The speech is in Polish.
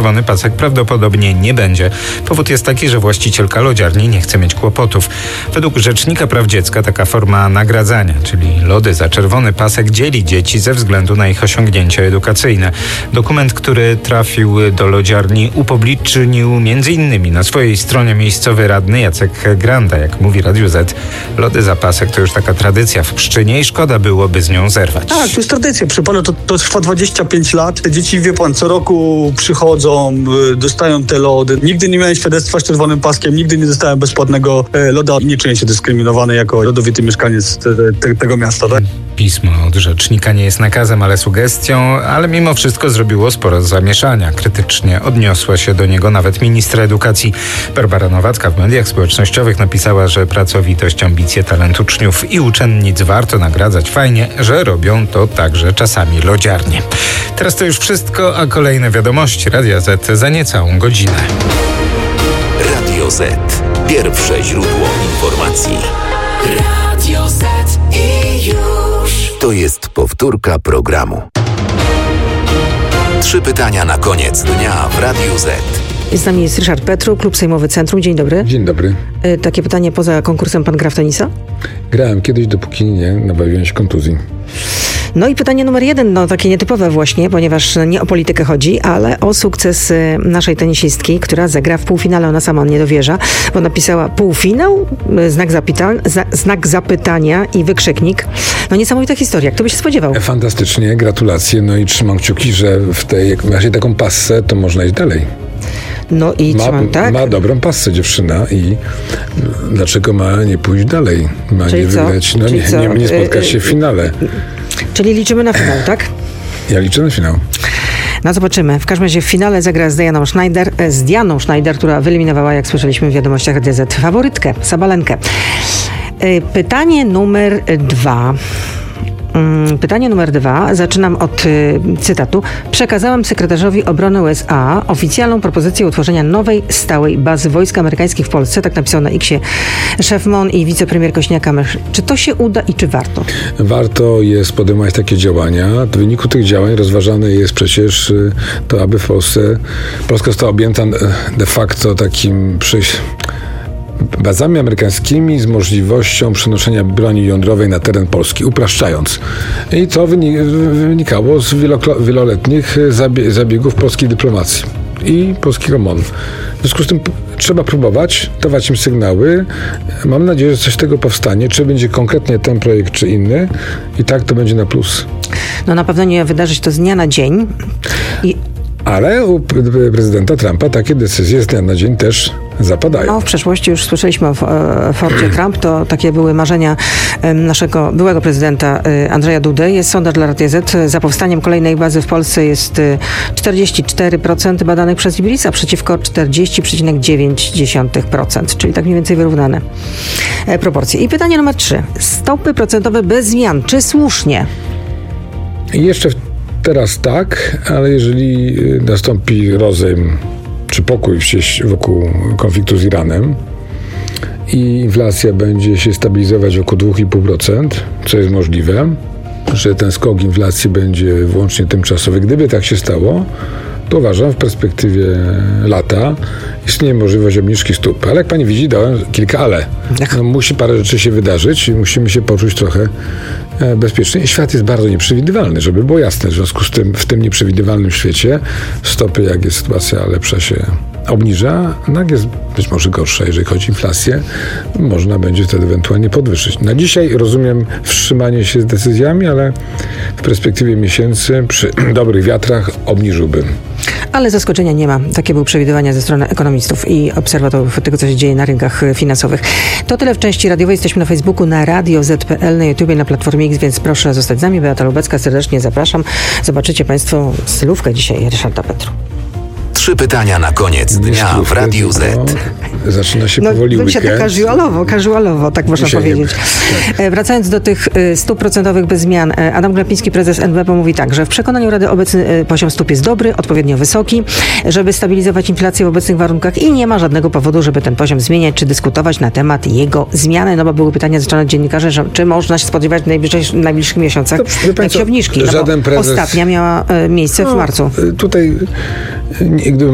czerwony pasek prawdopodobnie nie będzie. Powód jest taki, że właścicielka lodziarni nie chce mieć kłopotów. Według Rzecznika Praw Dziecka taka forma nagradzania, czyli lody za czerwony pasek, dzieli dzieci ze względu na ich osiągnięcia edukacyjne. Dokument, który trafił do lodziarni, upublicznił m.in. na swojej stronie miejscowy radny Jacek Granda. Jak mówi Radiu Z, lody za pasek to już taka tradycja w Pszczynie i szkoda byłoby z nią zerwać. Tak, to jest tradycja. Przy panu to trwa 25 lat. Te dzieci, wie pan, co roku przychodzą, dostają te lody. Nigdy nie miałem świadectwa z czerwonym paskiem, nigdy nie dostałem bezpłatnego loda. Nie czuję się dyskryminowany jako rodowity mieszkaniec tego miasta, tak? Pismo od rzecznika nie jest nakazem, ale sugestią, ale mimo wszystko zrobiło sporo zamieszania. Krytycznie odniosła się do niego nawet ministra edukacji. Barbara Nowacka w mediach społecznościowych napisała, że pracowitość, ambicje, talent uczniów i uczennic warto nagradzać. Fajnie, że robią to także czasami lodziarnie. Teraz to już wszystko, a kolejne wiadomości Radia Z za niecałą godzinę. Radio Z. Pierwsze źródło informacji. Radio Z i już. To jest powtórka programu. 3 pytania na koniec dnia w Radiu Z. Z nami jest Ryszard Petru, Klub Sejmowy Centrum. Dzień dobry. Dzień dobry. Takie pytanie poza konkursem. Pan gra w tenisa? Grałem kiedyś, dopóki nie nabawiłem się kontuzji. No i pytanie numer 1, takie nietypowe właśnie, ponieważ nie o politykę chodzi, ale o sukces naszej tenisistki, która zagra w półfinale. Ona sama nie dowierza, bo napisała półfinał, znak zapytania i wykrzyknik. No niesamowita historia. Kto by się spodziewał? Fantastycznie, gratulacje. No i trzymam kciuki, że w tej właśnie taką passę to można iść dalej. No i ma dobrą passę dziewczyna i dlaczego ma nie pójść dalej? Ma czyli nie wygrać, nie spotkać się w finale. Czyli liczymy na finał, tak? Ja liczę na finał. No zobaczymy. W każdym razie w finale zagra z Dianą Schneider, która wyeliminowała, jak słyszeliśmy w wiadomościach Radia Z, faworytkę, Sabalenkę. Pytanie numer 2. Zaczynam od cytatu. Przekazałem sekretarzowi obrony USA oficjalną propozycję utworzenia nowej, stałej bazy wojsk amerykańskich w Polsce. Tak napisał na X-ie szef MON i wicepremier Kośniak-Kamysz. Czy to się uda i czy warto? Warto jest podejmować takie działania. W wyniku tych działań rozważane jest przecież to, aby w Polska została objęta de facto takim bazami amerykańskimi z możliwością przenoszenia broni jądrowej na teren Polski, upraszczając. I to wynikało z wieloletnich zabiegów polskiej dyplomacji i polskiego MON. W związku z tym trzeba próbować, dawać im sygnały. Mam nadzieję, że coś z tego powstanie. Czy będzie konkretnie ten projekt, czy inny. I tak to będzie na plus. No na pewno nie wydarzy się to z dnia na dzień. Ale u prezydenta Trumpa takie decyzje z dnia na dzień też zapadają. No, w przeszłości już słyszeliśmy o Forcie Trump. To takie były marzenia naszego byłego prezydenta Andrzeja Dudy. Jest sondaż dla Radia Z. Za powstaniem kolejnej bazy w Polsce jest 44% badanych przez IBRIS, a przeciwko 40,9%. Czyli tak mniej więcej wyrównane proporcje. I pytanie numer 3. Stopy procentowe bez zmian. Czy słusznie? I jeszcze teraz tak, ale jeżeli nastąpi rozejm czy pokój wokół konfliktu z Iranem i inflacja będzie się stabilizować wokół 2,5%, co jest możliwe, że ten skok inflacji będzie wyłącznie tymczasowy. Gdyby tak się stało, to uważam, w perspektywie lata istnieje możliwość obniżki stóp. Ale jak pani widzi, dałem kilka ale. No, musi parę rzeczy się wydarzyć i musimy się poczuć trochę bezpiecznie. I świat jest bardzo nieprzewidywalny, żeby było jasne. W związku z tym, w tym nieprzewidywalnym świecie stopy, jak jest sytuacja lepsza, się obniża, jak jest być może gorsza, jeżeli chodzi o inflację, można będzie wtedy ewentualnie podwyższyć. Na dzisiaj rozumiem wstrzymanie się z decyzjami, ale w perspektywie miesięcy przy dobrych wiatrach obniżyłbym. Ale zaskoczenia nie ma. Takie były przewidywania ze strony ekonomistów i obserwatorów tego, co się dzieje na rynkach finansowych. To tyle w części radiowej. Jesteśmy na Facebooku, na Radio Z.pl, na YouTubie, na Platformie X, więc proszę zostać z nami. Beata Lubecka, serdecznie zapraszam. Zobaczycie Państwo stylówkę dzisiaj Ryszarda Petru. 3 pytania na koniec dnia w Radiu Z. Zaczyna się powoli weekend. Tak casualowo, tak można powiedzieć. Tak. Wracając do tych 100% bez zmian, Adam Glapiński, prezes NBP, mówi tak, że w przekonaniu Rady obecny poziom stóp jest dobry, odpowiednio wysoki, żeby stabilizować inflację w obecnych warunkach i nie ma żadnego powodu, żeby ten poziom zmieniać, czy dyskutować na temat jego zmiany. No bo były pytania ze strony dziennikarzy, że czy można się spodziewać w najbliższych miesiącach jakiejś obniżki. Żaden prezes... Ostatnia miała miejsce w marcu. Tutaj gdybym